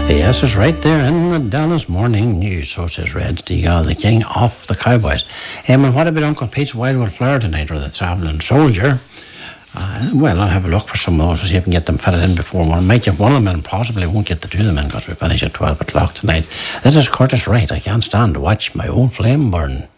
Yes, it's right there in the Dallas Morning News. So says Red Steagle, the king of the Cowboys. And what about Uncle Pete's Wildwood Flower tonight, or the Travelling Soldier? Well, I'll have a look for some of those to see if I can get them fitted in before one. I might get one of them in, possibly won't get the two of them in because we finish at 12 o'clock tonight. This is Curtis Wright. I can't stand to watch my old flame burn.